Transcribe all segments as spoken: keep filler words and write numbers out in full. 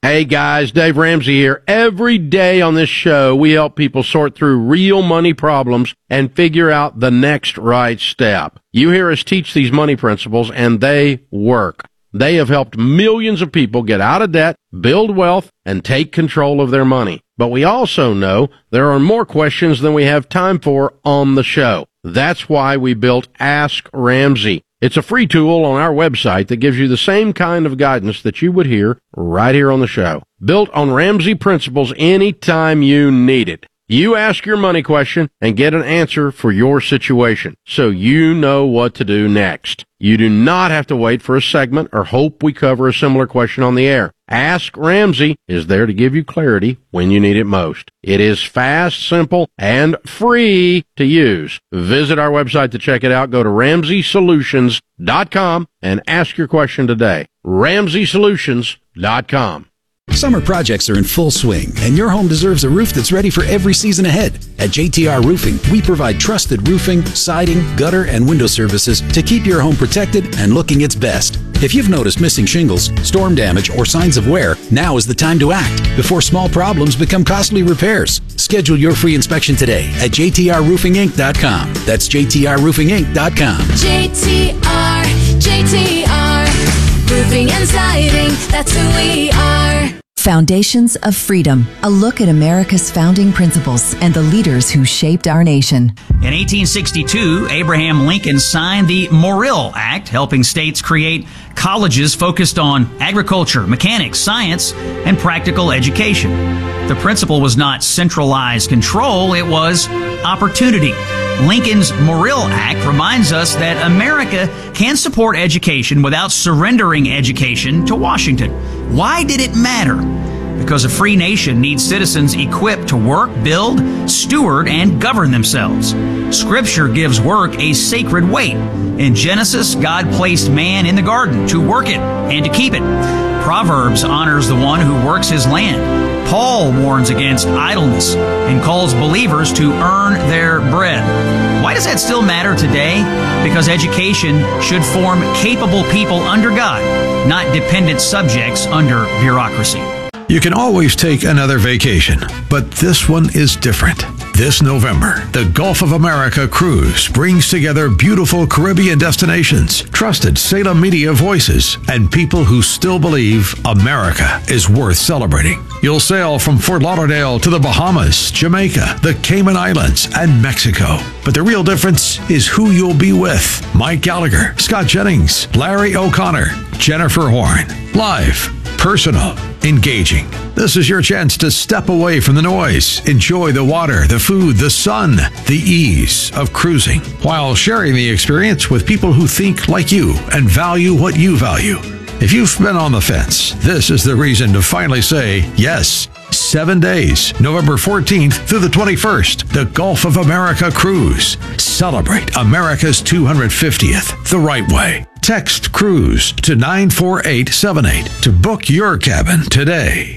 Hey guys, Dave Ramsey here. Every day on this show, we help people sort through real money problems and figure out the next right step. You hear us teach these money principles, and they work. They have helped millions of people get out of debt, build wealth, and take control of their money. But we also know there are more questions than we have time for on the show. That's why we built Ask Ramsey. It's a free tool on our website that gives you the same kind of guidance that you would hear right here on the show. Built on Ramsey principles anytime you need it. You ask your money question and get an answer for your situation, so you know what to do next. You do not have to wait for a segment or hope we cover a similar question on the air. Ask Ramsey is there to give you clarity when you need it most. It is fast, simple, and free to use. Visit our website to check it out. Go to ramsey solutions dot com and ask your question today. ramsey solutions dot com. Summer projects are in full swing, and your home deserves a roof that's ready for every season ahead. At J T R Roofing, we provide trusted roofing, siding, gutter, and window services to keep your home protected and looking its best. If you've noticed missing shingles, storm damage, or signs of wear, now is the time to act before small problems become costly repairs. Schedule your free inspection today at j t r roofing inc dot com. That's j t r roofing inc dot com. J T R, J T R, roofing and siding, that's who we are. Foundations of Freedom, a look at America's founding principles and the leaders who shaped our nation. In eighteen sixty-two, Abraham Lincoln signed the Morrill Act, helping states create colleges focused on agriculture, mechanics, science, and practical education. The principle was not centralized control, it was opportunity. Lincoln's Morrill Act reminds us that America can support education without surrendering education to Washington. Why did it matter? Because a free nation needs citizens equipped to work, build, steward, and govern themselves. Scripture gives work a sacred weight. In Genesis, God placed man in the garden to work it and to keep it. Proverbs honors the one who works his land. Paul warns against idleness and calls believers to earn their bread. Why does that still matter today? Because education should form capable people under God, not dependent subjects under bureaucracy. You can always take another vacation, but this one is different. This November, the Gulf of America Cruise brings together beautiful Caribbean destinations, trusted Salem media voices, and people who still believe America is worth celebrating. You'll sail from Fort Lauderdale to the Bahamas, Jamaica, the Cayman Islands, and Mexico. But the real difference is who you'll be with. Mike Gallagher, Scott Jennings, Larry O'Connor, Jennifer Horn. Live, personal, engaging. This is your chance to step away from the noise, enjoy the water, the food, the sun, the ease of cruising, while sharing the experience with people who think like you and value what you value. If you've been on the fence, this is the reason to finally say yes. Seven days, November fourteenth through the twenty-first, the Gulf of America Cruise. Celebrate America's two hundred fiftieth the right way. Text CRUISE to nine four eight seven eight to book your cabin today.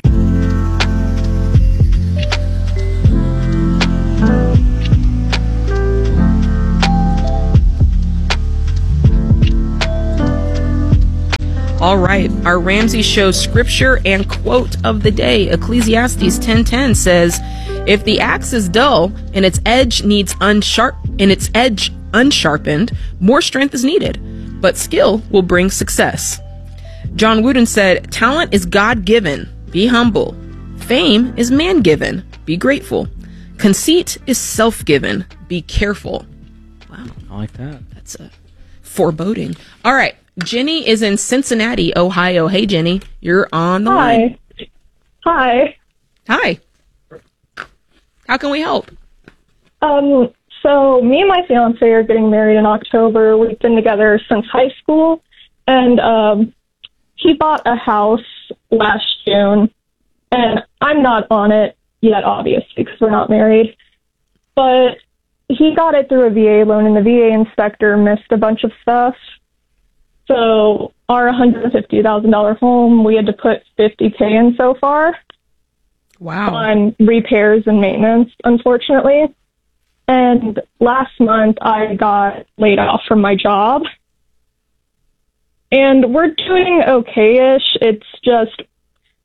All right, our Ramsey Show scripture and quote of the day. Ecclesiastes ten ten says, "If the axe is dull and its edge needs unsharp and its edge unsharpened, more strength is needed, but skill will bring success." John Wooden said, "Talent is God-given. Be humble. Fame is man-given. Be grateful. Conceit is self-given. Be careful." Wow, I like that. That's a foreboding. All right. Jenny is in Cincinnati, Ohio. Hey, Jenny, you're on the Hi. line. Hi. Hi. How can we help? Um, so me and my fiance are getting married in October. We've been together since high school, and um, he bought a house last June, and I'm not on it yet, obviously, because we're not married. But he got it through a V A loan, and the V A inspector missed a bunch of stuff. So our one hundred fifty thousand dollars home, we had to put fifty thousand dollars in so far. Wow. On repairs and maintenance, unfortunately. And last month I got laid off from my job. And we're doing okay-ish. It's just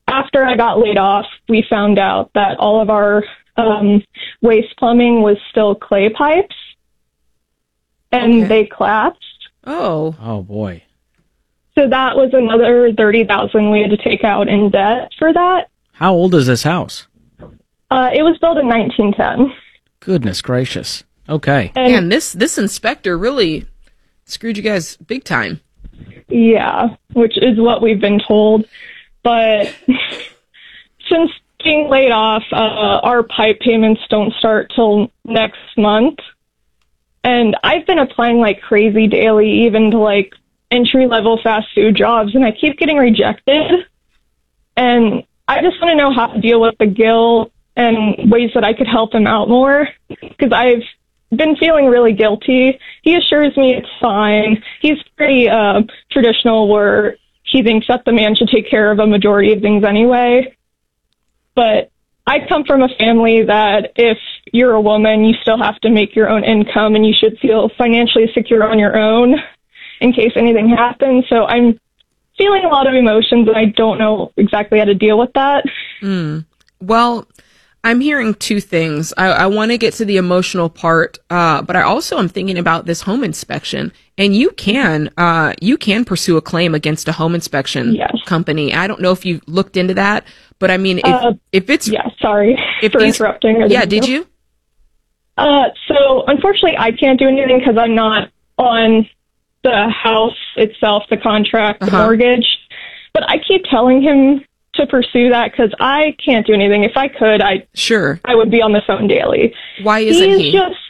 after I got laid off, we found out that all of our um, waste plumbing was still clay pipes, and Okay. they collapsed. Oh, Oh boy. So that was another thirty thousand we had to take out in debt for that. How old is this house? Uh, it was built in nineteen ten. Goodness gracious. Okay. And man, this this inspector really screwed you guys big time. yeah, which is what we've been told. But since being laid off, uh, our pipe payments don't start till next month. And I've been applying like crazy daily, even to like entry level fast food jobs, and I keep getting rejected. And I just want to know how to deal with the guilt and ways that I could help him out more, because I've been feeling really guilty. He assures me it's fine. He's pretty uh, traditional, where he thinks that the man should take care of a majority of things anyway. But I come from a family that if you're a woman, you still have to make your own income, and you should feel financially secure on your own in case anything happens. So I'm feeling a lot of emotions, and I don't know exactly how to deal with that. Mm. Well, I'm hearing two things. I, I want to get to the emotional part, uh, but I also am thinking about this home inspection. And you can, uh, you can pursue a claim against a home inspection Yes. company. I don't know if you looked into that, but I mean, if, Uh, if it's Yeah, sorry if for these- interrupting. I yeah, didn't did know. you? Uh, so unfortunately, I can't do anything because I'm not on the house itself, the contract, the Uh-huh. mortgage. But I keep telling him to pursue that because I can't do anything. If I could, I Sure. I would be on the phone daily. Why isn't He's he? just.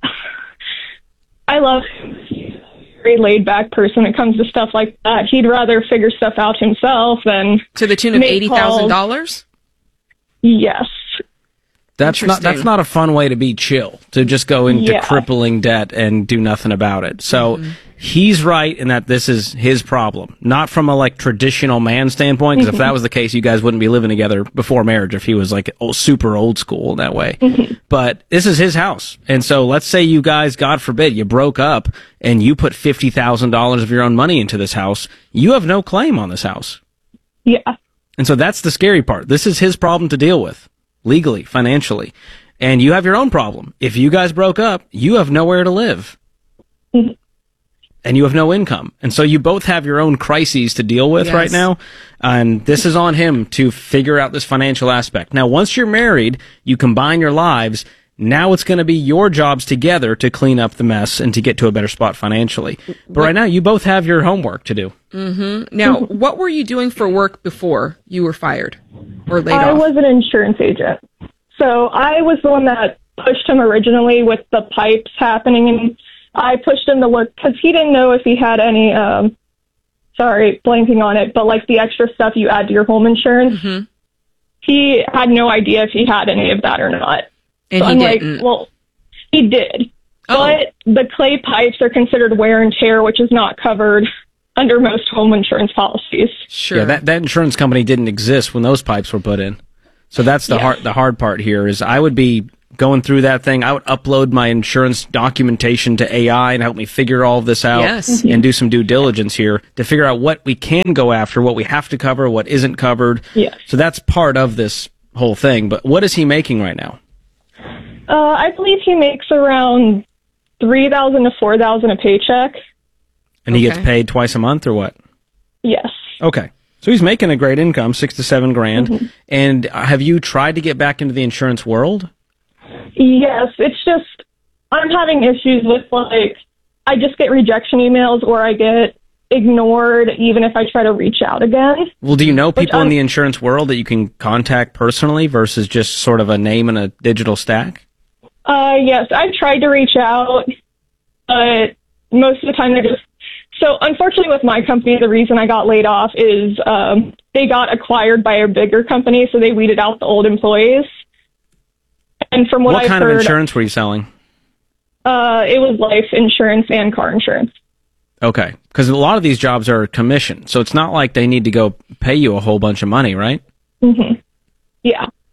I love him. He's a very laid back person when it comes to stuff like that. He'd rather figure stuff out himself than To the tune of make eighty thousand dollars? yes. That's not that's Interesting. not a fun way to be chill, to just go into Yeah. crippling debt and do nothing about it. So Mm-hmm. he's right in that this is his problem, not from a like traditional man standpoint, because if that was the case, you guys wouldn't be living together before marriage if he was like old, super old school in that way. But this is his house. And so let's say you guys, God forbid, you broke up and you put fifty thousand dollars of your own money into this house. You have no claim on this house. Yeah. And so that's the scary part. This is his problem to deal with, legally, financially. And you have your own problem. If you guys broke up, you have nowhere to live. Mhm. And you have no income. And so you both have your own crises to deal with Yes. right now. And this is on him to figure out this financial aspect. Now, once you're married, you combine your lives. Now it's going to be your jobs together to clean up the mess and to get to a better spot financially. But right now, you both have your homework to do. Mm-hmm. Now, what were you doing for work before you were fired or laid I off? was an insurance agent. So I was the one that pushed him originally with the pipes happening, and I pushed him to look because he didn't know if he had any, um, sorry, blanking on it, but like the extra stuff you add to your home insurance. Mhm. He had no idea if he had any of that or not. And so he I'm didn't. like, well, he did. Oh. But the clay pipes are considered wear and tear, which is not covered under most home insurance policies. Sure. Yeah, that, that insurance company didn't exist when those pipes were put in. So that's the Yeah. hard the hard part here is I would be going through that thing. I would upload my insurance documentation to A I and help me figure all of this out Yes. and do some due diligence here to figure out what we can go after, what we have to cover, what isn't covered. Yes. So that's part of this whole thing. But what is he making right now? Uh, I believe he makes around three thousand to four thousand a paycheck. And he gets Okay. paid twice a month or what? Yes. Okay. So he's making a great income, six to seven grand. Mm-hmm. And have you tried to get back into the insurance world? Yes, it's just I'm having issues with like I just get rejection emails or I get ignored even if I try to reach out again. Well, do you know Which people in I'm- the insurance world that you can contact personally versus just sort of a name and a digital stack? Uh, yes, I've tried to reach out, but most of the time they're just. So unfortunately, with my company, the reason I got laid off is um, they got acquired by a bigger company, so they weeded out the old employees. And from what, What I've kind heard, of insurance were you selling? Uh, it was life insurance and car insurance. Okay. Because a lot of these jobs are commission, so it's not like they need to go pay you a whole bunch of money, right? hmm Yeah.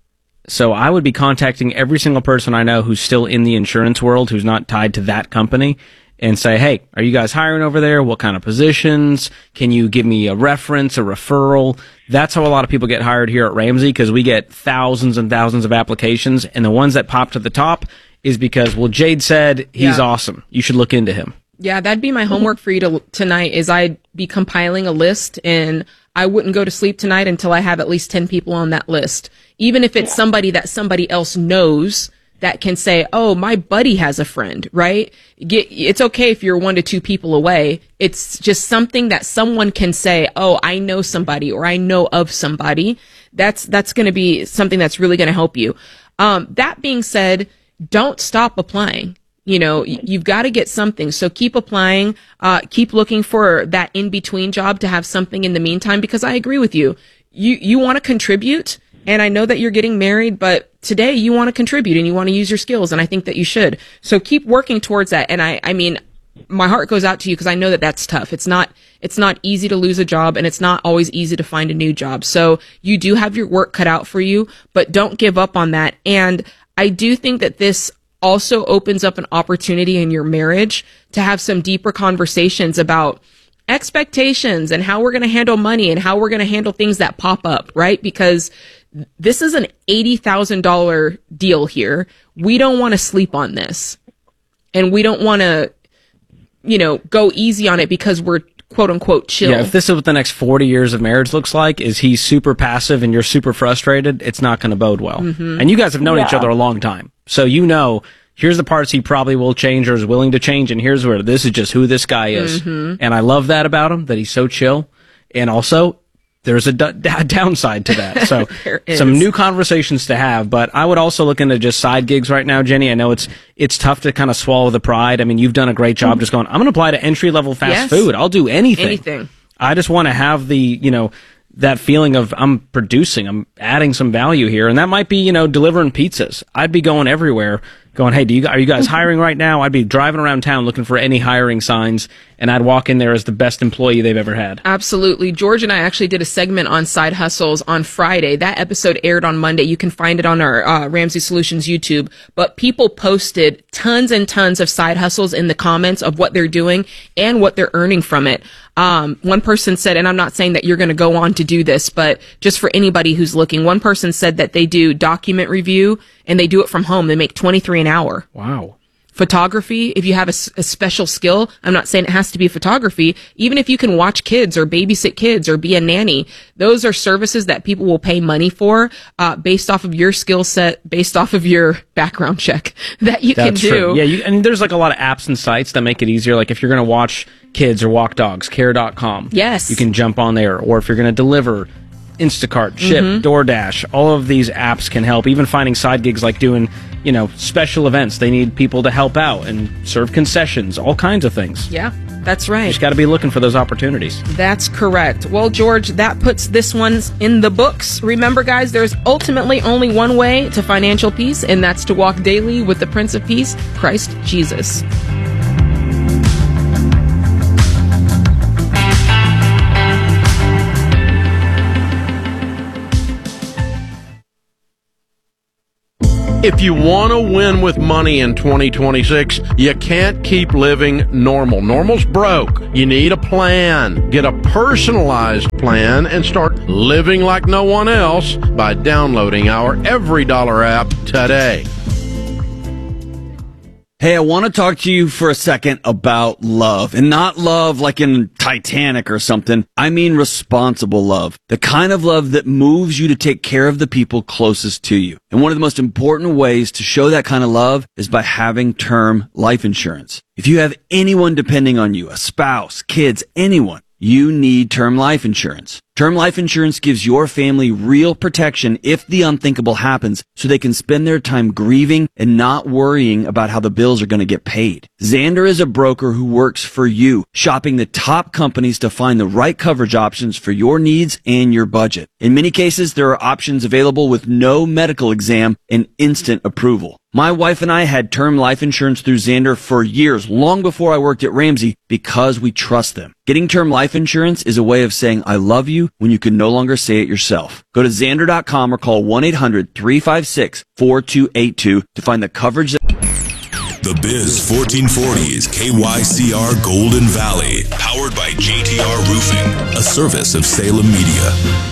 So I would be contacting every single person I know who's still in the insurance world, who's not tied to that company, and say, hey, are you guys hiring over there? What kind of positions? Can you give me a reference, a referral? That's how a lot of people get hired here at Ramsey, because we get thousands and thousands of applications, and the ones that pop to the top is because, well, Jade said he's Yeah. awesome. You should look into him. Yeah, that'd be my homework for you to, tonight is I'd be compiling a list, and I wouldn't go to sleep tonight until I have at least ten people on that list. Even if it's somebody that somebody else knows that can say, oh, my buddy has a friend, right? Get, it's okay if you're one to two people away. It's just something that someone can say, oh, I know somebody or I know of somebody. That's, that's going to be something that's really going to help you. Um, that being said, don't stop applying. You know, you've got to get something. So keep applying, uh, keep looking for that in-between job to have something in the meantime, because I agree with you. You, you want to contribute, and I know that you're getting married, but today you want to contribute and you want to use your skills, and I think that you should. So keep working towards that. And I, I mean, my heart goes out to you because I know that that's tough. It's not, it's not easy to lose a job, and it's not always easy to find a new job. So you do have your work cut out for you, but don't give up on that. And I do think that this also opens up an opportunity in your marriage to have some deeper conversations about expectations and how we're going to handle money and how we're going to handle things that pop up, right? Because this is an eighty thousand dollars deal here. We don't want to sleep on this, and we don't want to, you know, go easy on it because we're quote unquote chill. Yeah, if this is what the next forty years of marriage looks like, is he's super passive and you're super frustrated, it's not going to bode well. Mm-hmm. And you guys have known Yeah. each other a long time. So you know, here's the parts he probably will change or is willing to change, and here's where this is just who this guy is. Mm-hmm. And I love that about him, that he's so chill. And also, there's a d- d- downside to that. So There is. some new conversations to have, but I would also look into just side gigs right now, Jenny. I know it's it's tough to kind of swallow the pride. I mean, you've done a great job just going, I'm going to apply to entry level fast Yes. food. I'll do anything. Anything. I just want to have the, you know, that feeling of I'm producing, I'm adding some value here. And that might be, you know, delivering pizzas. I'd be going everywhere going, hey, do you, are you guys hiring right now? I'd be driving around town looking for any hiring signs, and I'd walk in there as the best employee they've ever had. Absolutely. George and I actually did a segment on side hustles on Friday. That episode aired on Monday. You can find it on our uh, Ramsey Solutions YouTube. But people posted tons and tons of side hustles in the comments of what they're doing and what they're earning from it. Um, one person said, and I'm not saying that you're going to go on to do this, but just for anybody who's looking, one person said that they do document review and they do it from home. They make twenty-three an hour. Wow. Photography, if you have a, s- a special skill, I'm not saying it has to be photography, even if you can watch kids or babysit kids or be a nanny, those are services that people will pay money for, uh, based off of your skill set, based off of your background check that you That's can do. true. Yeah, you, and there's like a lot of apps and sites that make it easier. Like if you're going to watch kids or walk dogs, care dot com. Yes. You can jump on there. Or if you're going to deliver, Instacart, Ship, Mhm. DoorDash, all of these apps can help. Even finding side gigs like doing, you know, special events. They need people to help out and serve concessions, all kinds of things. Yeah, that's right. You just got to be looking for those opportunities. That's correct. Well, George, that puts this one in the books. Remember, guys, there's ultimately only one way to financial peace, and that's to walk daily with the Prince of Peace, Christ Jesus. If you want to win with money in twenty twenty-six, you can't keep living normal. Normal's broke. You need a plan. Get a personalized plan and start living like no one else by downloading our Every Dollar app today. Hey, I want to talk to you for a second about love, and not love like in Titanic or something. I mean responsible love, the kind of love that moves you to take care of the people closest to you. And one of the most important ways to show that kind of love is by having term life insurance. If you have anyone depending on you, a spouse, kids, anyone, you need term life insurance. Term life insurance gives your family real protection if the unthinkable happens, so they can spend their time grieving and not worrying about how the bills are going to get paid. Xander is a broker who works for you, shopping the top companies to find the right coverage options for your needs and your budget. In many cases, there are options available with no medical exam and instant approval. My wife and I had term life insurance through Xander for years, long before I worked at Ramsey, because we trust them. Getting term life insurance is a way of saying I love you when you can no longer say it yourself. Go to Xandr dot com or call one eight hundred three five six four two eight two to find the coverage that... The Biz fourteen forty is K Y C R Golden Valley, powered by J T R Roofing, a service of Salem Media.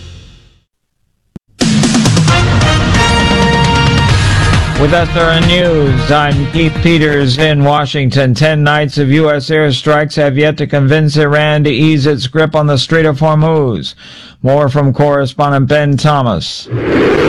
With S R N News, I'm Keith Peters in Washington. Ten nights of U S airstrikes have yet to convince Iran to ease its grip on the Strait of Hormuz. More from correspondent Ben Thomas. U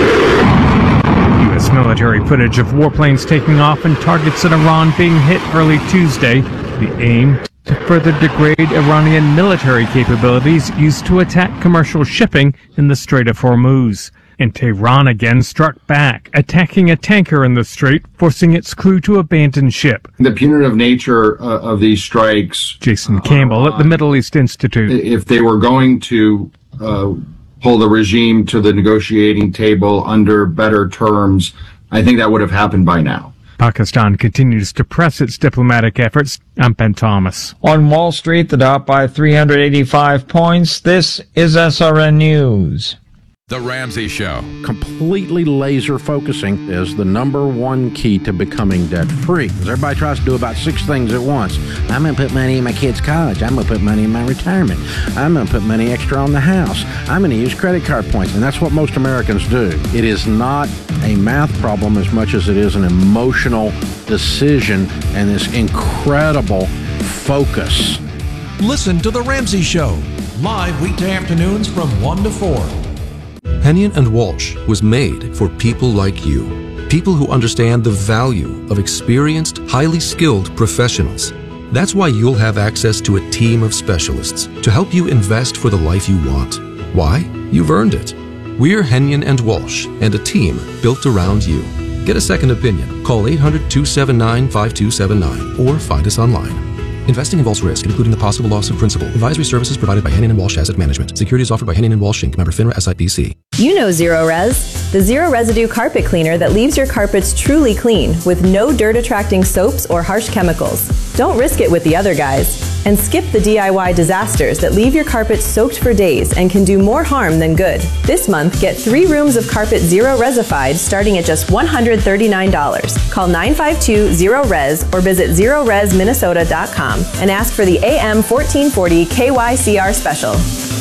S military footage of warplanes taking off and targets in Iran being hit early Tuesday. The aim to further degrade Iranian military capabilities used to attack commercial shipping in the Strait of Hormuz. And Tehran again struck back, attacking a tanker in the strait, forcing its crew to abandon ship. The punitive nature uh, of these strikes... Jason Campbell uh, at the Middle East Institute. If they were going to uh, pull the regime to the negotiating table under better terms, I think that would have happened by now. Pakistan continues to press its diplomatic efforts. I'm Ben Thomas. On Wall Street, the Dow by three hundred eighty-five points. This is S R N News. The Ramsey Show. Completely laser focusing is the number one key to becoming debt-free. Because everybody tries to do about six things at once. I'm going to put money in my kid's college. I'm going to put money in my retirement. I'm going to put money extra on the house. I'm going to use credit card points. And that's what most Americans do. It is not a math problem as much as it is an emotional decision and this incredible focus. Listen to The Ramsey Show, live weekday afternoons from one to four. Hennion and Walsh was made for people like you. People who understand the value of experienced, highly skilled professionals. That's why you'll have access to a team of specialists to help you invest for the life you want. Why? You've earned it. We're Hennion and Walsh, and a team built around you. Get a second opinion. Call eight hundred, two seven nine, five two seven nine or find us online. Investing involves risk, including the possible loss of principal. Advisory services provided by Hennion and Walsh Asset Management. Securities offered by Hennion and Walsh Incorporated. Member FINRA S I P C. You know Zero Res, the zero residue carpet cleaner that leaves your carpets truly clean with no dirt-attracting soaps or harsh chemicals. Don't risk it with the other guys. And skip the D I Y disasters that leave your carpet soaked for days and can do more harm than good. This month, get three rooms of carpet Zero Resified starting at just one hundred thirty-nine dollars. Call nine five two, zero res or visit zero res minnesota dot com and ask for the A M fourteen forty K Y C R special.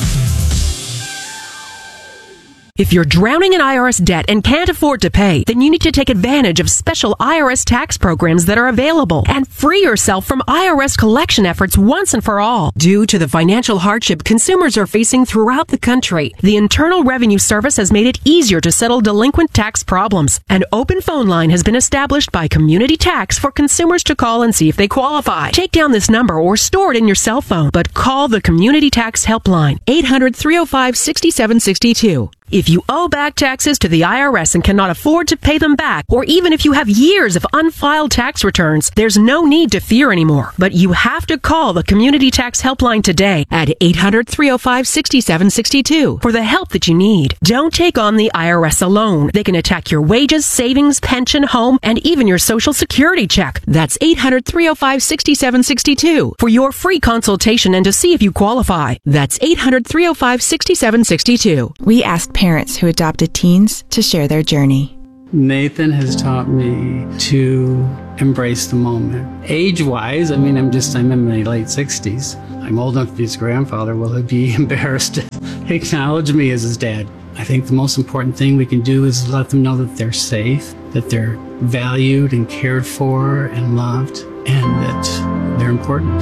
If you're drowning in I R S debt and can't afford to pay, then you need to take advantage of special I R S tax programs that are available and free yourself from I R S collection efforts once and for all. Due to the financial hardship consumers are facing throughout the country, the Internal Revenue Service has made it easier to settle delinquent tax problems. An open phone line has been established by Community Tax for consumers to call and see if they qualify. Take down this number or store it in your cell phone, but call the Community Tax Helpline, eight hundred, three oh five, six seven six two. If you owe back taxes to the I R S and cannot afford to pay them back, or even if you have years of unfiled tax returns, there's no need to fear anymore. But you have to call the Community Tax Helpline today at eight hundred, three oh five, six seven six two for the help that you need. Don't take on the I R S alone. They can attack your wages, savings, pension, home, and even your Social Security check. That's eight hundred, three oh five, six seven six two for your free consultation and to see if you qualify. That's eight hundred, three oh five, six seven six two. We asked parents who adopted teens to share their journey. Nathan has taught me to embrace the moment. Age-wise, I mean, I'm just, I'm in my late sixties. I'm old enough to be his grandfather. Will he be embarrassed to acknowledge me as his dad? I think the most important thing we can do is let them know that they're safe, that they're valued and cared for and loved, and that they're important.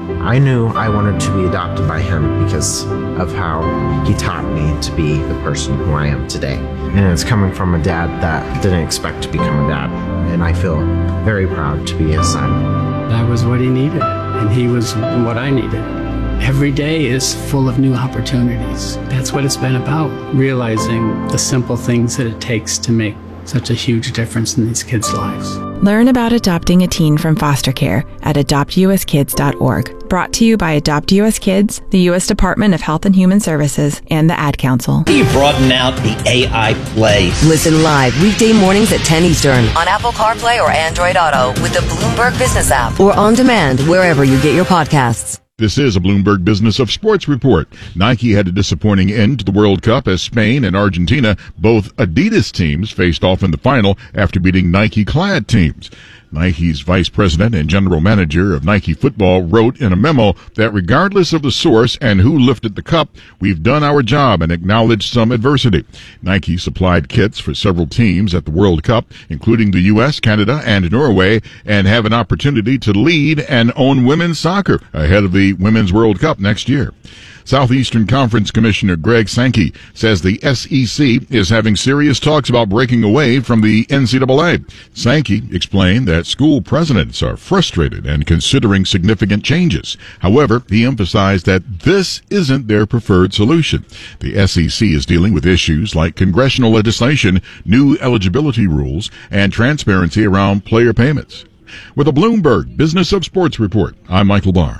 I knew I wanted to be adopted by him because of how he taught me to be the person who I am today. And it's coming from a dad that didn't expect to become a dad. And I feel very proud to be his son. That was what he needed, and he was what I needed. Every day is full of new opportunities. That's what it's been about, realizing the simple things that it takes to make such a huge difference in these kids' lives. Learn about adopting a teen from foster care at adopt u s kids dot org. Brought to you by Adopt U S Kids, the U S Department of Health and Human Services, and the Ad Council. You broaden out the A I play. Listen live weekday mornings at ten Eastern on Apple CarPlay or Android Auto with the Bloomberg Business app or on demand wherever you get your podcasts. This is a Bloomberg Business of Sports report. Nike had a disappointing end to the World Cup as Spain and Argentina, both Adidas teams, faced off in the final after beating Nike-clad teams. Nike's vice president and general manager of Nike Football wrote in a memo that regardless of the source and who lifted the cup, we've done our job and acknowledged some adversity. Nike supplied kits for several teams at the World Cup, including the U S, Canada, and Norway, and have an opportunity to lead and own women's soccer ahead of the Women's World Cup next year. Southeastern Conference Commissioner Greg Sankey says the S E C is having serious talks about breaking away from the N C double A. Sankey explained that school presidents are frustrated and considering significant changes. However, he emphasized that this isn't their preferred solution. The S E C is dealing with issues like congressional legislation, new eligibility rules, and transparency around player payments. With a Bloomberg Business of Sports report, I'm Michael Barr.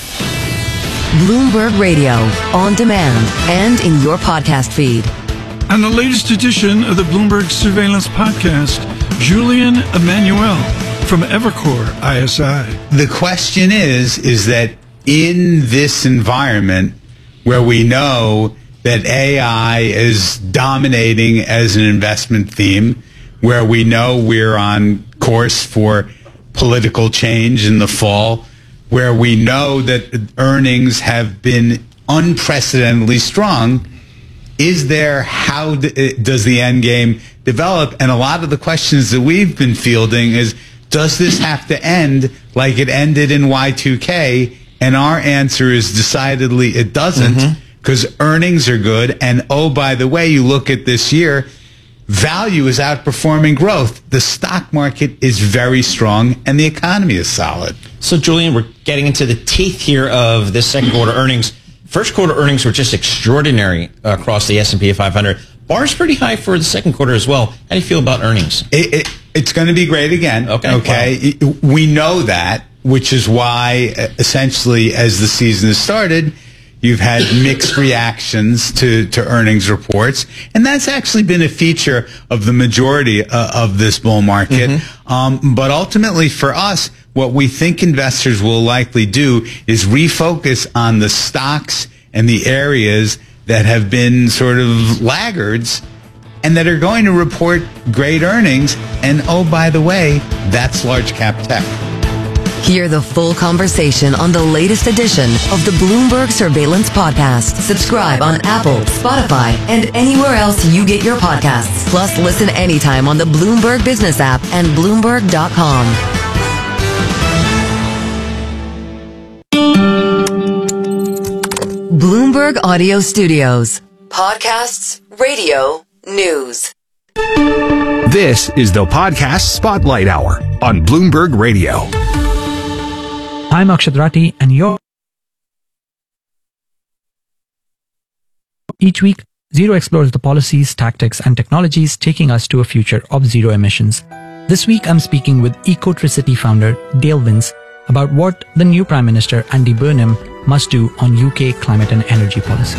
Bloomberg Radio, on demand and in your podcast feed. On the latest edition of the Bloomberg Surveillance Podcast, Julian Emanuel from Evercore I S I. The question is, is that in this environment where we know that A I is dominating as an investment theme, where we know we're on course for political change in the fall, where we know that earnings have been unprecedentedly strong, is there, how d- does the end game develop? And a lot of the questions that we've been fielding is, does this have to end like it ended in Y two K? And our answer is decidedly it doesn't, because mm-hmm. earnings are good. And oh, by the way, you look at this year, value is outperforming growth. The stock market is very strong and the economy is solid. So, Julian, we're getting into the teeth here of this second quarter earnings. First quarter earnings were just extraordinary across the S and P five hundred. Bar's pretty high for the second quarter as well. How do you feel about earnings? It, it, it's going to be great again. Okay. Okay. Wow. We know that, which is why, essentially, as the season has started, you've had mixed reactions to, to earnings reports. And that's actually been a feature of the majority uh, of this bull market. Mm-hmm. Um, but ultimately, for us, what we think investors will likely do is refocus on the stocks and the areas that have been sort of laggards and that are going to report great earnings. And oh, by the way, that's large cap tech. Hear the full conversation on the latest edition of the Bloomberg Surveillance Podcast. Subscribe on Apple, Spotify, and anywhere else you get your podcasts. Plus, listen anytime on the Bloomberg Business app and Bloomberg dot com. Bloomberg Audio Studios. Podcasts, radio, news. This is the Podcast Spotlight Hour on Bloomberg Radio. I'm Akshat Rathi, and you're... Each week, Zero explores the policies, tactics, and technologies taking us to a future of zero emissions. This week, I'm speaking with Ecotricity founder Dale Vince about what the new Prime Minister Andy Burnham must do on U K climate and energy policy.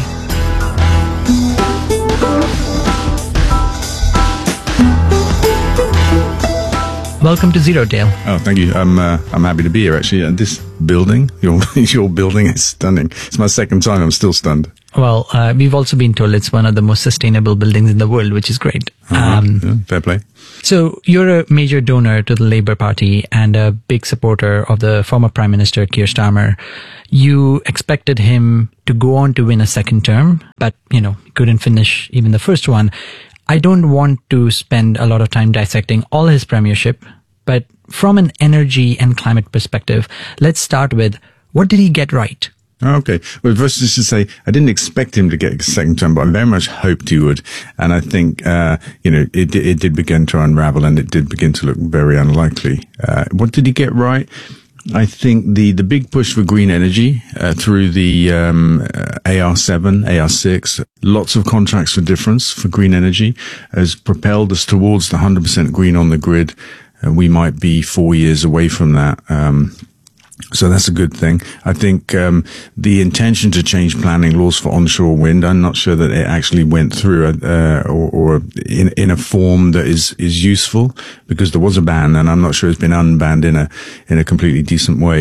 Welcome to Zero, Dale. Oh, thank you. I'm uh, I'm happy to be here, actually. Uh, this building, your your building is stunning. It's my second time. I'm still stunned. Well, uh, we've also been told it's one of the most sustainable buildings in the world, which is great. Uh-huh. Um, yeah, fair play. So you're a major donor to the Labour Party and a big supporter of the former Prime Minister Keir Starmer. You expected him to go on to win a second term, but, you know, couldn't finish even the first one. I don't want to spend a lot of time dissecting all his premiership, but from an energy and climate perspective, let's start with, what did he get right? Okay. Well, first, just to say, I didn't expect him to get a second term, but I very much hoped he would. And I think, uh, you know, it, it did begin to unravel and it did begin to look very unlikely. Uh, what did he get right? I think the, the big push for green energy, uh, through the, um, uh, A R seven, A R six, lots of contracts for difference for green energy has propelled us towards the one hundred percent green on the grid. Uh, we might be four years away from that. Um, So that's a good thing. I think um, the intention to change planning laws for onshore wind, I'm not sure that it actually went through uh, or, or in, in a form that is, is useful, because there was a ban, and I'm not sure it's been unbanned in a in a completely decent way.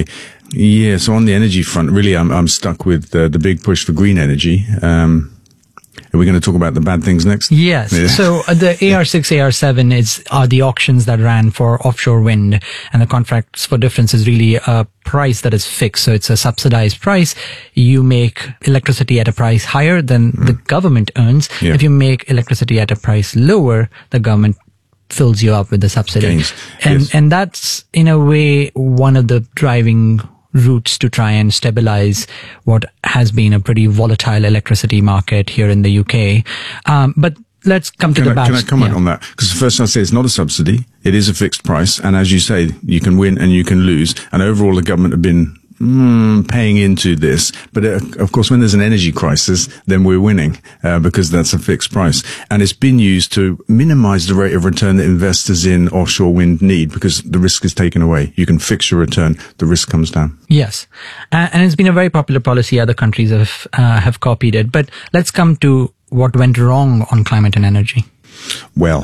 Yeah, so on the energy front, really, I'm I'm stuck with uh, the big push for green energy. Um, are we going to talk about the bad things next? Yes. Yeah. So uh, the A R six, A R seven is are the auctions that ran for offshore wind, and the contracts for difference is really a price that is fixed. So it's a subsidized price. You make electricity at a price higher than mm. the government earns. Yeah. If you make electricity at a price lower, the government fills you up with the subsidy. Gains. And Yes. and that's in a way one of the driving routes to try and stabilize what has been a pretty volatile electricity market here in the U K. Um, but let's come to Can the I, bad. can I comment yeah. on that? Because first I'll say it's not a subsidy. It is a fixed price. And as you say, you can win and you can lose. And overall, the government have been mm, paying into this. But uh, of course, when there's an energy crisis, then we're winning uh, because that's a fixed price. And it's been used to minimize the rate of return that investors in offshore wind need because the risk is taken away. You can fix your return. The risk comes down. Yes. Uh, and it's been a very popular policy. Other countries have, uh, have copied it. But let's come to what went wrong on climate and energy. Well,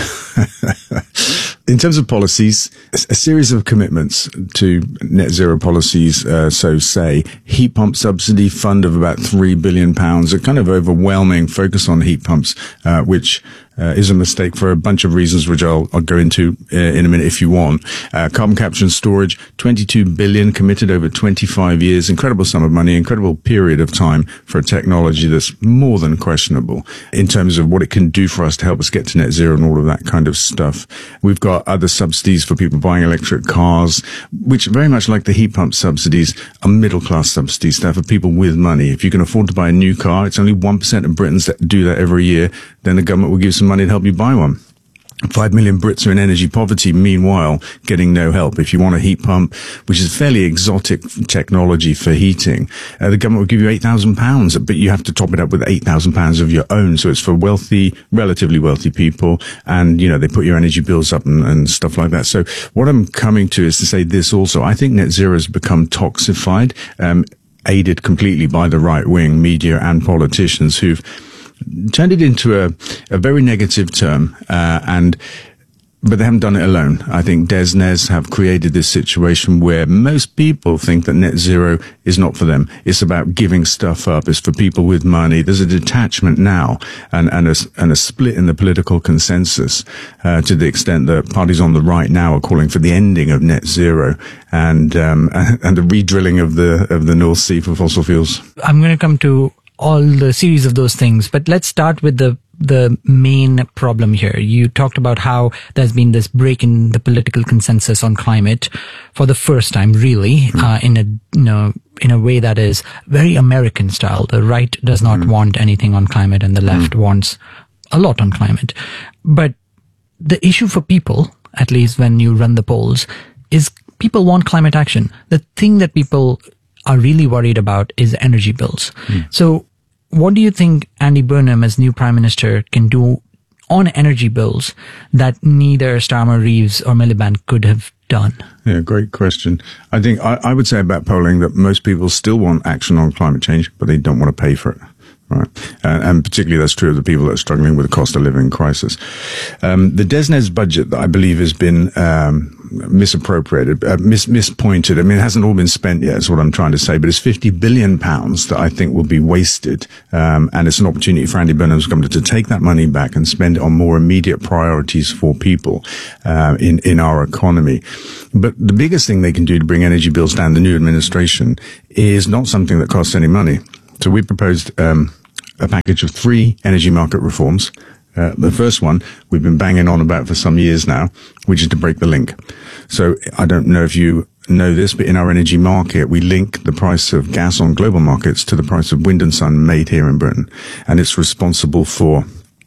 in terms of policies, a series of commitments to net zero policies, uh, so say heat pump subsidy fund of about three billion pounds, a kind of overwhelming focus on heat pumps, uh, which Uh, is a mistake for a bunch of reasons, which I'll, I'll go into uh, in a minute if you want. Uh, carbon capture and storage, twenty-two billion committed over twenty-five years. Incredible sum of money, incredible period of time for a technology that's more than questionable in terms of what it can do for us to help us get to net zero and all of that kind of stuff. We've got other subsidies for people buying electric cars, which very much like the heat pump subsidies are middle class subsidies. They're for people with money. If you can afford to buy a new car, it's only one percent of Britons that do that every year. Then the government will give some money to help you buy one. Five million Brits are in energy poverty, meanwhile, getting no help. If you want a heat pump, which is fairly exotic technology for heating, uh, the government will give you eight thousand pounds, but you have to top it up with eight thousand pounds of your own. So it's for wealthy, relatively wealthy people. And, you know, they put your energy bills up and, and stuff like that. So what I'm coming to is to say this also. I think net zero has become toxified, um, aided completely by the right wing media and politicians who've turned it into a, a very negative term, uh, and but they haven't done it alone. I think DESNZ have created this situation where most people think that net zero is not for them. It's about giving stuff up. It's for people with money. There's a detachment now and, and, a, and a split in the political consensus uh, to the extent that parties on the right now are calling for the ending of net zero and um, and the re-drilling of the of the North Sea for fossil fuels. I'm going to come to all the series of those things, but let's start with the the main problem here. You talked about how there's been this break in the political consensus on climate for the first time, really, mm. uh, in a you know in a way that is very American style. The right does not mm. want anything on climate, and the left mm. wants a lot on climate. But the issue for people, at least when you run the polls, is people want climate action. The thing that people are really worried about is energy bills. Mm. So what do you think Andy Burnham, as new Prime Minister, can do on energy bills that neither Starmer, Reeves or Miliband could have done? Yeah, great question. I think I, I would say about polling that most people still want action on climate change, but they don't want to pay for it. Right. Uh, and particularly that's true of the people that are struggling with the cost of living crisis. Um, the DESNZ budget that I believe has been um, misappropriated, uh, mis- mispointed. I mean, it hasn't all been spent yet, is what I'm trying to say, but it's fifty billion pounds that I think will be wasted. Um, and it's an opportunity for Andy Burnham's government to take that money back and spend it on more immediate priorities for people uh, in, in our economy. But the biggest thing they can do to bring energy bills down, the new administration, is not something that costs any money. So we proposed um, a package of three energy market reforms. Uh, the first one we've been banging on about for some years now, which is to break the link. So I don't know if you know this, but in our energy market, we link the price of gas on global markets to the price of wind and sun made here in Britain. And it's responsible for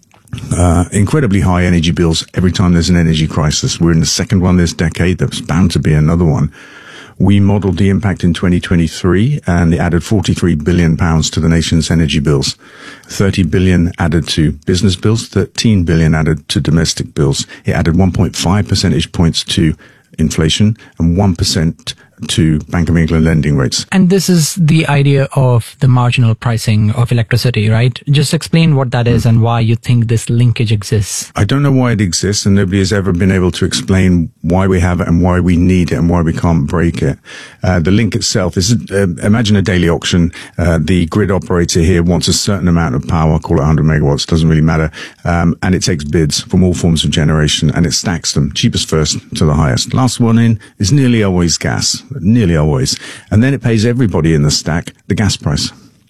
uh, incredibly high energy bills every time there's an energy crisis. We're in the second one this decade. There's bound to be another one. We modelled the impact in twenty twenty-three, and it added forty-three billion pounds to the nation's energy bills. thirty billion added to business bills, thirteen billion added to domestic bills. It added one point five percentage points to inflation and one percent to Bank of England lending rates. And this is the idea of the marginal pricing of electricity, right? Just explain what that is and why you think this linkage exists. I don't know why it exists, and nobody has ever been able to explain why we have it and why we need it and why we can't break it. Uh, the link itself is, uh, imagine a daily auction. Uh, the grid operator here wants a certain amount of power, call it one hundred megawatts, doesn't really matter. Um, and it takes bids from all forms of generation and it stacks them, cheapest first to the highest. Last one in is nearly always gas, nearly always. And then it pays everybody in the stack the gas price.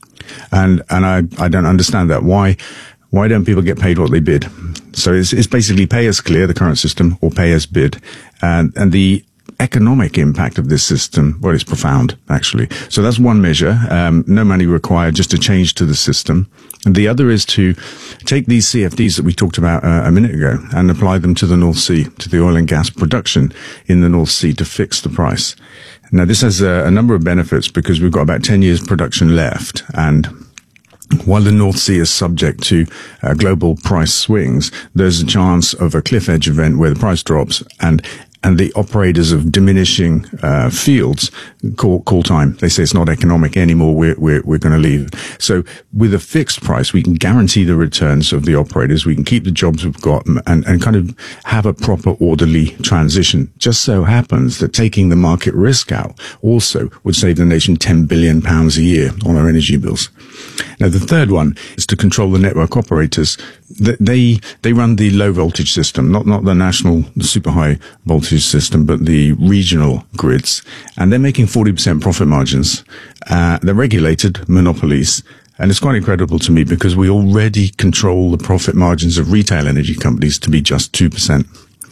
And, and I, I don't understand that. Why, why don't people get paid what they bid? So it's, it's basically pay as clear, the current system, or pay as bid. And, and the economic impact of this system, well, it's profound, actually. So that's one measure. Um, no money required, just a change to the system. And the other is to take these C F Ds that we talked about uh, a minute ago and apply them to the North Sea, to the oil and gas production in the North Sea to fix the price. Now, this has a, a number of benefits because we've got about ten years production left, and while the North Sea is subject to uh, global price swings, there's a chance of a cliff edge event where the price drops and and the operators of diminishing uh, fields call, call time. They say it's not economic anymore. We're we're, we're going to leave. So with a fixed price, we can guarantee the returns of the operators. We can keep the jobs we've got and and kind of have a proper orderly transition. Just so happens that taking the market risk out also would save the nation ten billion pounds a year on our energy bills. Now, the third one is to control the network operators. They they run the low voltage system, not not the national the super high voltage system, but the regional grids, and they're making forty percent profit margins. Uh, they're regulated monopolies, and it's quite incredible to me because we already control the profit margins of retail energy companies to be just two percent.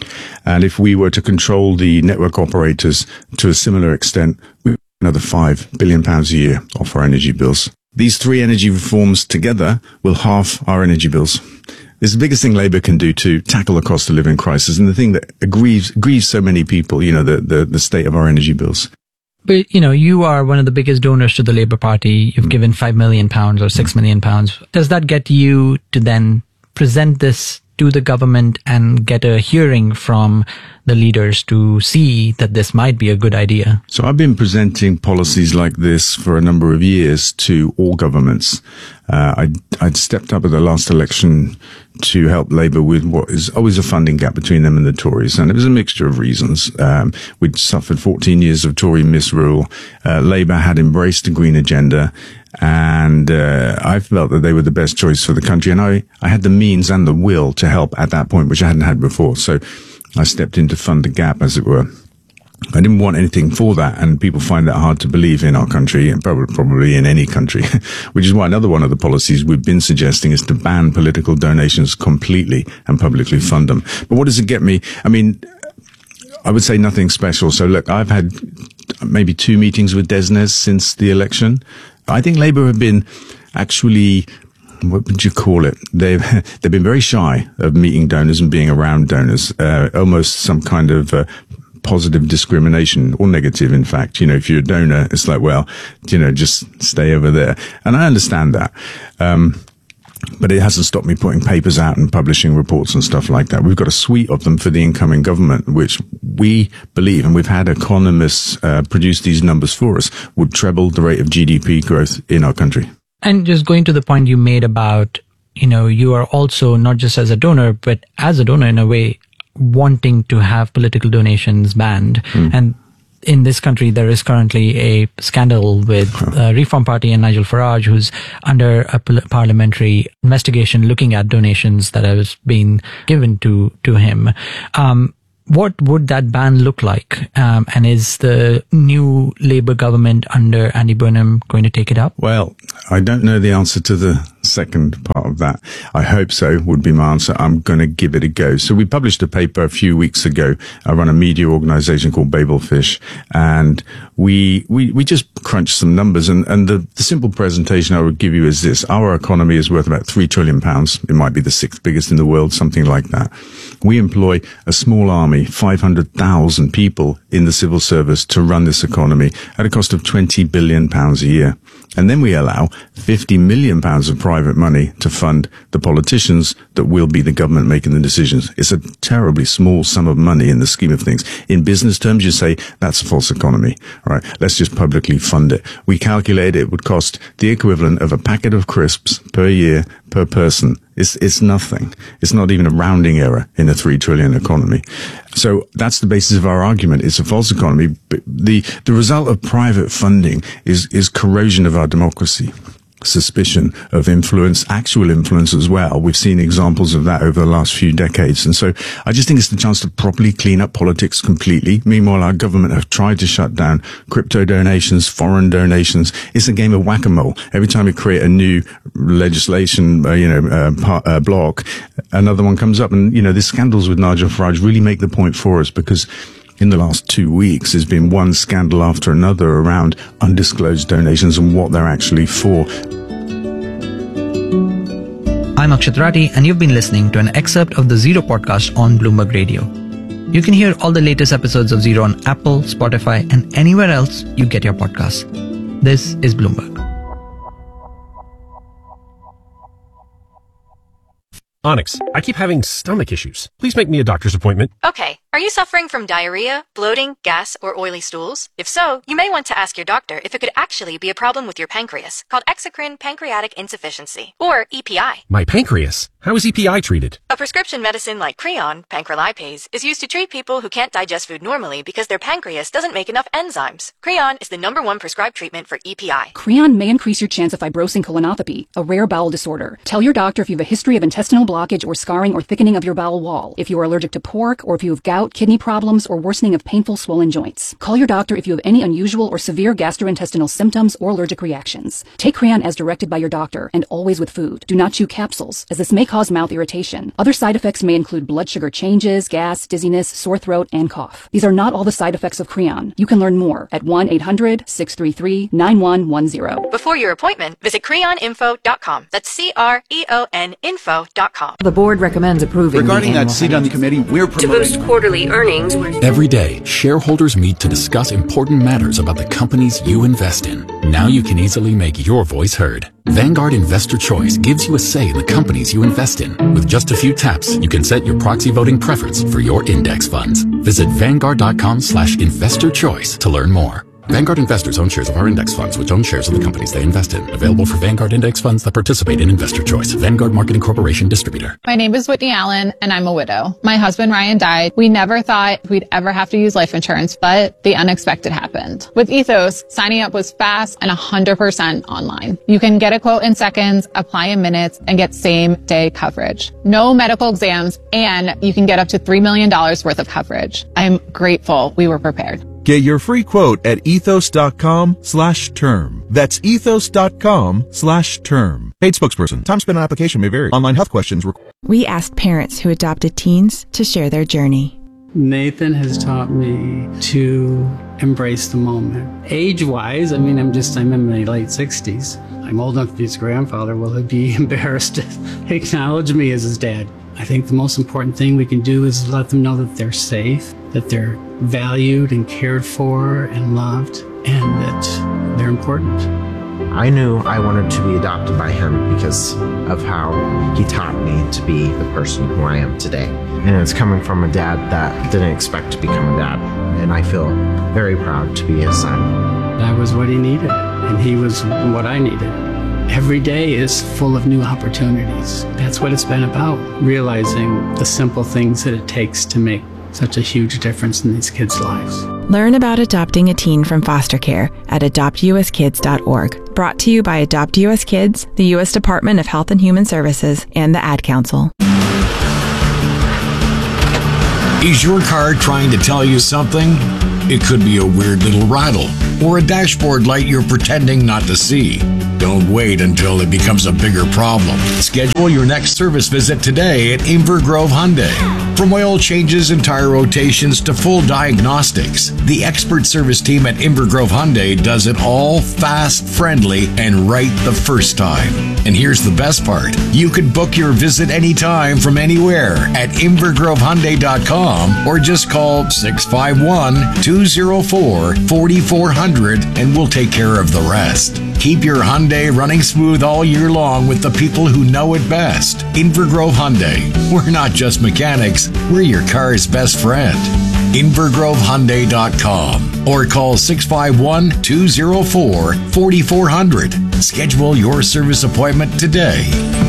And if we were to control the network operators to a similar extent, we would have another five billion pounds a year off our energy bills. These three energy reforms together will halve our energy bills. It's the biggest thing Labour can do to tackle the cost of living crisis, and the thing that grieves, grieves so many people, you know, the, the, the state of our energy bills. But, you know, you are one of the biggest donors to the Labour Party. You've mm. given five million pounds or six million pounds. Does that get you to then present this to the government and get a hearing from the leaders to see that this might be a good idea? So I've been presenting policies like this for a number of years to all governments. Uh, I'd, I'd stepped up at the last election to help Labour with what is always a funding gap between them and the Tories. And it was a mixture of reasons. Um, we'd suffered fourteen years of Tory misrule. Uh, Labour had embraced the Green Agenda. And uh, I felt that they were the best choice for the country. And I, I had the means and the will to help at that point, which I hadn't had before. So I stepped in to fund the gap, as it were. I didn't want anything for that, and people find that hard to believe in our country, and probably, probably in any country, which is why another one of the policies we've been suggesting is to ban political donations completely and publicly fund them. But what does it get me? I mean, I would say nothing special. So look, I've had maybe two meetings with Desnes since the election. I think Labour have been actually, what would you call it? They've they've been very shy of meeting donors and being around donors, uh, almost some kind of uh, positive discrimination, or negative, in fact. You know, if you're a donor, it's like, well, you know, just stay over there. And I understand that. Um, But it hasn't stopped me putting papers out and publishing reports and stuff like that. We've got a suite of them for the incoming government, which we believe, and we've had economists uh, produce these numbers for us, would treble the rate of G D P growth in our country. And just going to the point you made about, you know, you are also not just as a donor, but as a donor in a way, wanting to have political donations banned. Mm. And in this country, there is currently a scandal with uh, Reform Party and Nigel Farage, who's under a parliamentary investigation looking at donations that have been given to, to him. Um, what would that ban look like? Um, and is the new Labour government under Andy Burnham going to take it up? Well, I don't know the answer to the second part of that. I hope so, would be my answer. I'm going to give it a go. So we published a paper a few weeks ago. I run a media organization called Babelfish, and we, we, we just crunched some numbers, and, and the, the simple presentation I would give you is this. Our economy is worth about three trillion pounds. It might be the sixth biggest in the world, something like that. We employ a small army, five hundred thousand people in the civil service to run this economy at a cost of twenty billion pounds a year. And then we allow fifty million pounds of private money to fund the politicians that will be the government making the decisions. It's a terribly small sum of money in the scheme of things. In business terms, you say that's a false economy. All right, let's just publicly fund it. We calculate it would cost the equivalent of a packet of crisps per year per person. It's, it's nothing. It's not even a rounding error in a three trillion economy. So that's the basis of our argument. It's a false economy. But the, the result of private funding is, is corrosion of our democracy. Suspicion of influence, actual influence as well. We've seen examples of that over the last few decades. And so I just think it's the chance to properly clean up politics completely. Meanwhile, our government have tried to shut down crypto donations, foreign donations. It's a game of whack-a-mole. Every time we create a new legislation, uh, you know, uh, part, uh, block, another one comes up. And, you know, the scandals with Nigel Farage really make the point for us, because in the last two weeks, there's been one scandal after another around undisclosed donations and what they're actually for. I'm Akshat Rathi, and you've been listening to an excerpt of the Zero podcast on Bloomberg Radio. You can hear all the latest episodes of Zero on Apple, Spotify, and anywhere else you get your podcasts. This is Bloomberg. Onyx, I keep having stomach issues. Please make me a doctor's appointment. Okay. Are you suffering from diarrhea, bloating, gas, or oily stools? If so, you may want to ask your doctor if it could actually be a problem with your pancreas, called exocrine pancreatic insufficiency, or E P I. My pancreas? How is E P I treated? A prescription medicine like Creon, pancrelipase, is used to treat people who can't digest food normally because their pancreas doesn't make enough enzymes. Creon is the number one prescribed treatment for E P I. Creon may increase your chance of fibrosing colonopathy, a rare bowel disorder. Tell your doctor if you have a history of intestinal blockage or scarring or thickening of your bowel wall, if you are allergic to pork, or if you have gout, kidney problems, or worsening of painful swollen joints. Call your doctor if you have any unusual or severe gastrointestinal symptoms or allergic reactions. Take Creon as directed by your doctor, and always with food. Do not chew capsules, as this may cause mouth irritation. Other side effects may include blood sugar changes, gas, dizziness, sore throat, and cough. These are not all the side effects of Creon. You can learn more at one eight hundred, six three three, nine one one zero. Before your appointment, visit creon info dot com. That's C R E O N info dot com. The board recommends approving Regarding the that seat on the committee, we're promoting... To boost quarterly earnings... Every day, shareholders meet to discuss important matters about the companies you invest in. Now you can easily make your voice heard. Vanguard Investor Choice gives you a say in the companies you invest in. With just a few taps, you can set your proxy voting preference for your index funds. Visit vanguard.com slash investor choice to learn more. Vanguard investors own shares of our index funds, which own shares of the companies they invest in. Available for Vanguard index funds that participate in Investor Choice. Vanguard Marketing Corporation distributor. My name is Whitney Allen, and I'm a widow. My husband Ryan died. We never thought we'd ever have to use life insurance, but the unexpected happened. With Ethos, signing up was fast and one hundred percent online. You can get a quote in seconds, apply in minutes, and get same-day coverage. No medical exams, and you can get up to three million dollars worth of coverage. I'm grateful we were prepared. Get your free quote at ethos.com slash term. That's ethos.com slash term. Paid spokesperson. Time spent on application may vary. Online health questions required. We asked parents who adopted teens to share their journey. Nathan has taught me to embrace the moment. Age-wise, I mean, I'm just, I'm in my late sixties. I'm old enough to be his grandfather. Will he be embarrassed to acknowledge me as his dad? I think the most important thing we can do is let them know that they're safe, that they're valued and cared for and loved, and that they're important. I knew I wanted to be adopted by him because of how he taught me to be the person who I am today. And it's coming from a dad that didn't expect to become a dad. And I feel very proud to be his son. I was what he needed, and he was what I needed. Every day is full of new opportunities. That's what it's been about, realizing the simple things that it takes to make such a huge difference in these kids' lives. Learn about adopting a teen from foster care at adopt u s kids dot org. Brought to you by Adopt U S Kids, the U S Department of Health and Human Services, and the Ad Council. Is your car trying to tell you something? It could be a weird little rattle or a dashboard light you're pretending not to see. Don't wait until it becomes a bigger problem. Schedule your next service visit today at Inver Grove Hyundai. From oil changes and tire rotations to full diagnostics, the expert service team at Inver Grove Hyundai does it all fast, friendly, and right the first time. And here's the best part. You can book your visit anytime from anywhere at inver grove hyundai dot com or just call six five one, two zero four, four four zero zero and we'll take care of the rest. Keep your Hyundai running smooth all year long with the people who know it best. Invergrove Hyundai. We're not just mechanics, we're your car's best friend. Invergrove Hyundai dot com or call six five one, two zero four, four four zero zero. Schedule your service appointment today.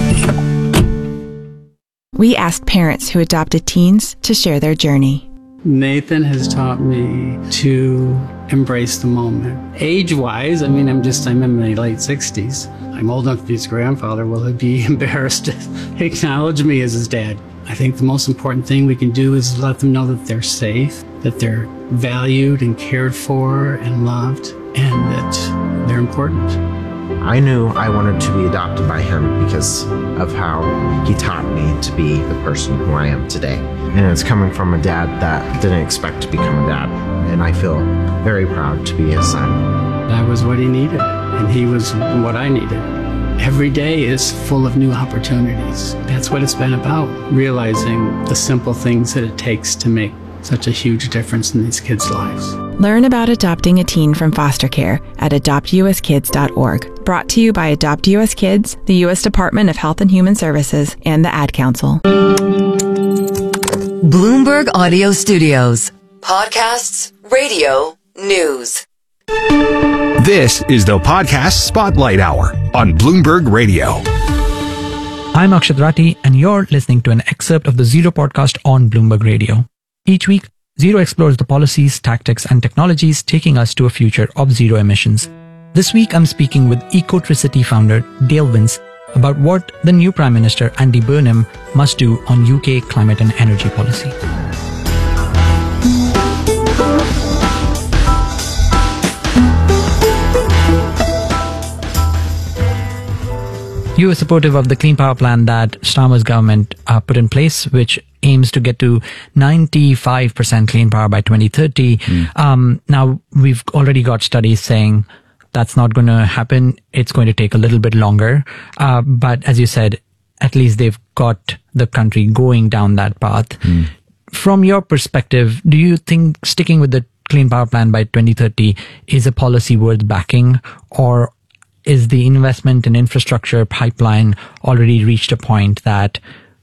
We asked parents who adopted teens to share their journey. Nathan has taught me to embrace the moment. Age-wise, I mean, I'm just, I'm in my late sixties. I'm old enough to be his grandfather. Will he be embarrassed to acknowledge me as his dad? I think the most important thing we can do is let them know that they're safe, that they're valued and cared for and loved, and that they're important. I knew I wanted to be adopted by him because of how he taught me to be the person who I am today. And it's coming from a dad that didn't expect to become a dad. And I feel very proud to be his son. I was what he needed, and he was what I needed. Every day is full of new opportunities. That's what it's been about, realizing the simple things that it takes to make such a huge difference in these kids' lives. Learn about adopting a teen from foster care at adopt u s kids dot org. Brought to you by Adopt U S Kids, the U S Department of Health and Human Services, and the Ad Council. Bloomberg Audio Studios. Podcasts, radio, news. This is the Podcast Spotlight Hour on Bloomberg Radio. I'm Akshat Rati, and you're listening to an excerpt of the Zero podcast on Bloomberg Radio. Each week, Zero explores the policies, tactics, and technologies taking us to a future of zero emissions. This week, I'm speaking with Ecotricity founder Dale Vince about what the new Prime Minister Andy Burnham must do on U K climate and energy policy. You are supportive of the Clean Power Plan that Starmer's government uh, put in place, which aims to get to ninety-five percent clean power by twenty thirty. Mm. Um, now, we've already got studies saying that's not going to happen. It's going to take a little bit longer. Uh, but as you said, at least they've got the country going down that path. Mm. From your perspective, do you think sticking with the Clean Power Plan by twenty thirty is a policy worth backing, or is the investment in infrastructure pipeline already reached a point that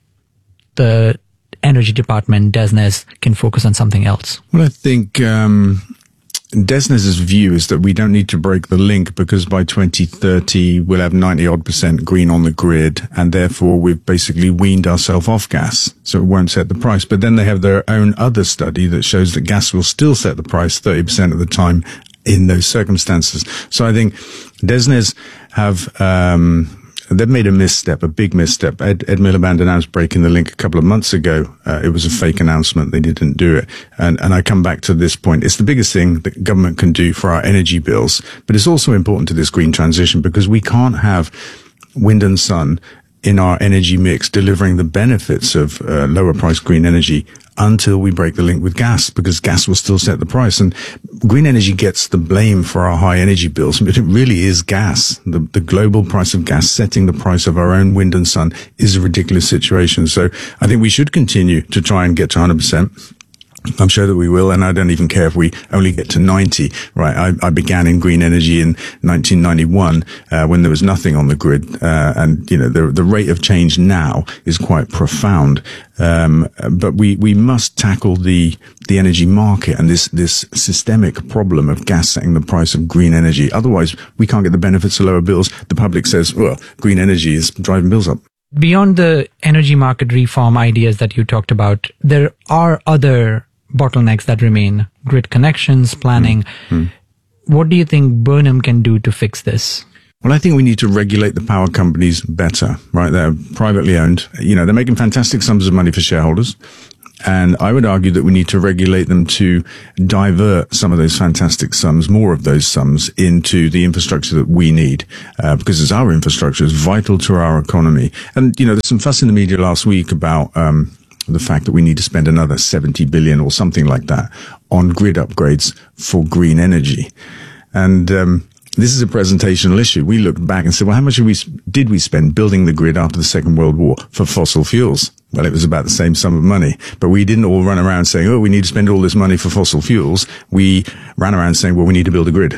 the Energy Department, DESNZ, can focus on something else? Well, I think um, DESNZ's view is that we don't need to break the link because by twenty thirty we'll have ninety odd percent green on the grid, and therefore we've basically weaned ourselves off gas, so it won't set the price. But then they have their own other study that shows that gas will still set the price thirty percent of the time in those circumstances. So I think DESNZ have um they've made a misstep, a big misstep. Ed, Ed Miliband announced breaking the link a couple of months ago. Uh, it was a fake announcement. They didn't do it. And, and I come back to this point. It's the biggest thing that government can do for our energy bills, but it's also important to this green transition because we can't have wind and sun in our energy mix delivering the benefits of uh, lower price green energy until we break the link with gas, because gas will still set the price. And green energy gets the blame for our high energy bills, but it really is gas. The, the global price of gas setting the price of our own wind and sun is a ridiculous situation. So I think we should continue to try and get to one hundred percent. I'm sure that we will, and I don't even care if we only get to ninety, right? I, I began in green energy in nineteen ninety-one, uh, when there was nothing on the grid, uh, and, you know, the, the rate of change now is quite profound. Um, but we, we must tackle the, the energy market and this, this systemic problem of gas setting the price of green energy. Otherwise, we can't get the benefits of lower bills. The public says, well, green energy is driving bills up. Beyond the energy market reform ideas that you talked about, there are other bottlenecks that remain. Grid connections, planning. Mm-hmm. What do you think Burnham can do to fix this? Well, I think we need to regulate the power companies better, right? They're privately owned. You know, they're making fantastic sums of money for shareholders. And I would argue that we need to regulate them to divert some of those fantastic sums, more of those sums, into the infrastructure that we need, uh, because it's our infrastructure, it's vital to our economy. And, you know, there's some fuss in the media last week about um the fact that we need to spend another seventy billion or something like that on grid upgrades for green energy. And um this is a presentational issue. We looked back and said, well, how much did we, did we spend building the grid after the Second World War for fossil fuels? Well, it was about the same sum of money, but we didn't all run around saying, oh, we need to spend all this money for fossil fuels. We ran around saying, well, we need to build a grid.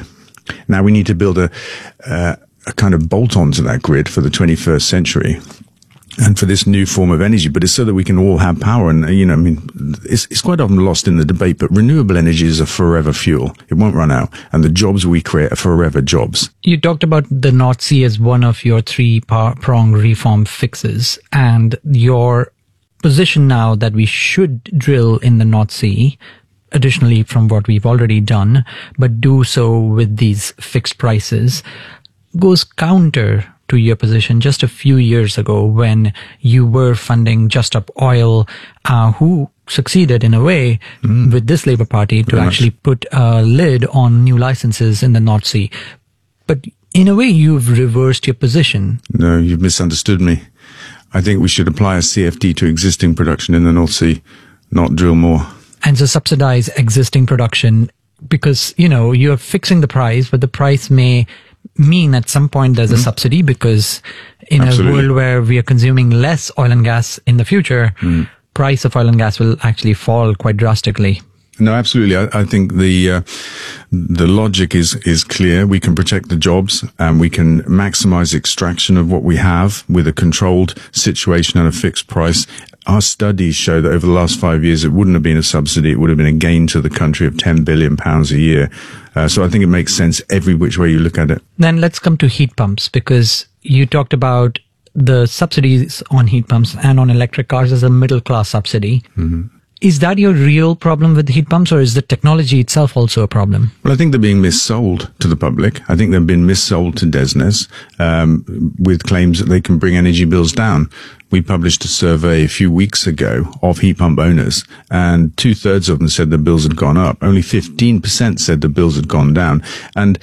Now we need to build a, uh, a kind of bolt-on to that grid for the twenty-first century. And for this new form of energy, but it's so that we can all have power. And, you know, I mean, it's, it's quite often lost in the debate, but renewable energy is a forever fuel. It won't run out. And the jobs we create are forever jobs. You talked about the North Sea as one of your three-prong reform fixes. And your position now that we should drill in the North Sea, additionally from what we've already done, but do so with these fixed prices, goes counter to your position just a few years ago when you were funding Just Up Oil, uh, who succeeded in a way mm. with this Labour Party to Very actually much. put a lid on new licenses in the North Sea. But in a way, you've reversed your position. No, you've misunderstood me. I think we should apply a C F D to existing production in the North Sea, not drill more. And so subsidize existing production because, you know, you're fixing the price, but the price may mean at some point there's a mm. subsidy because in Absolutely. a world where we are consuming less oil and gas in the future, mm. price of oil and gas will actually fall quite drastically. No, absolutely. I, I think the uh, the logic is is clear. We can protect the jobs and we can maximize extraction of what we have with a controlled situation and a fixed price. Our studies show that over the last five years, it wouldn't have been a subsidy. It would have been a gain to the country of ten billion pounds a year. Uh, so I think it makes sense every which way you look at it. Then let's come to heat pumps, because you talked about the subsidies on heat pumps and on electric cars as a middle class subsidy. Mm-hmm. Is that your real problem with heat pumps, or is the technology itself also a problem? Well, I think they're being missold to the public. I think they've been missold to DESNZ um, with claims that they can bring energy bills down. We published a survey a few weeks ago of heat pump owners, and two-thirds of them said their bills had gone up. Only fifteen percent said the bills had gone down. And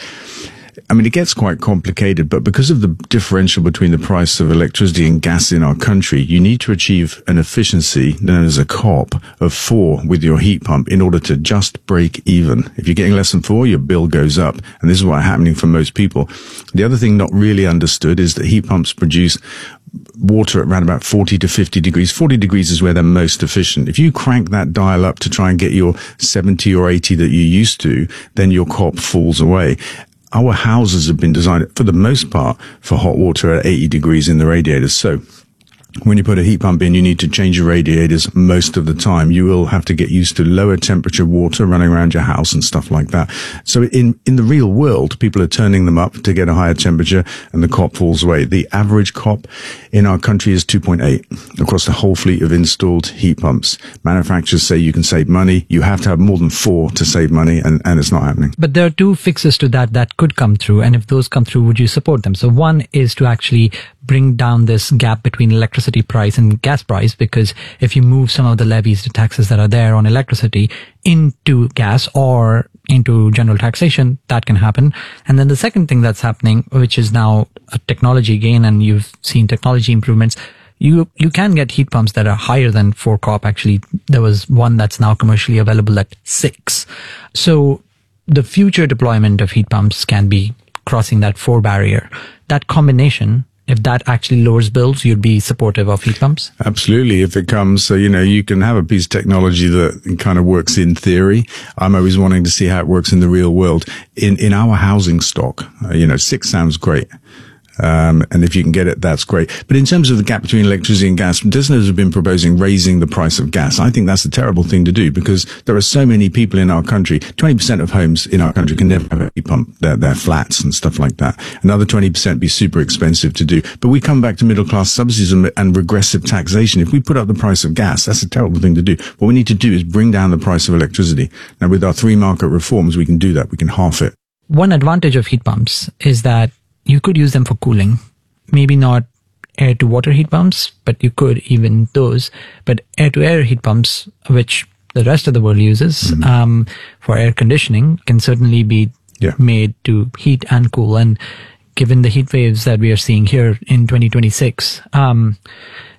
I mean, it gets quite complicated, but because of the differential between the price of electricity and gas in our country, you need to achieve an efficiency known as a C O P of four with your heat pump in order to just break even. If you're getting less than four, your bill goes up. And this is what's happening for most people. The other thing not really understood is that heat pumps produce water at around about forty to fifty degrees. forty degrees is where they're most efficient. If you crank that dial up to try and get your seventy or eighty that you used to, then your C O P falls away. Our houses have been designed, for the most part, for hot water at eighty degrees in the radiators. So when you put a heat pump in, you need to change your radiators most of the time. You will have to get used to lower temperature water running around your house and stuff like that. So in, in the real world, people are turning them up to get a higher temperature and the C O P falls away. The average C O P in our country is two point eight across the whole fleet of installed heat pumps. Manufacturers say you can save money. You have to have more than four to save money, and, and it's not happening. But there are two fixes to that that could come through. And if those come through, would you support them? So one is to actually bring down this gap between electricity price and gas price, because if you move some of the levies, the taxes that are there on electricity into gas or into general taxation, that can happen. And then the second thing that's happening, which is now a technology gain, and you've seen technology improvements, you you can get heat pumps that are higher than four C O P. Actually, there was one that's now commercially available at six. So the future deployment of heat pumps can be crossing that four barrier. That combination, if that actually lowers bills, you'd be supportive of heat pumps? Absolutely. If it comes, so, you know, you can have a piece of technology that kind of works in theory. I'm always wanting to see how it works in the real world. In, in our housing stock, uh, you know, six sounds great. Um, and if you can get it, that's great. But in terms of the gap between electricity and gas, DESNZ has been proposing raising the price of gas. I think that's a terrible thing to do, because there are so many people in our country. twenty percent of homes in our country can never have a heat pump. They're, they're flats and stuff like that. Another twenty percent be super expensive to do. But we come back to middle class subsidies and, and regressive taxation. If we put up the price of gas, that's a terrible thing to do. What we need to do is bring down the price of electricity. Now, with our three market reforms, we can do that. We can half it. One advantage of heat pumps is that you could use them for cooling. Maybe not air-to-water heat pumps, but you could even those. But air-to-air heat pumps, which the rest of the world uses mm-hmm. um, for air conditioning, can certainly be yeah. made to heat and cool. And given the heat waves that we are seeing here in twenty twenty-six, um,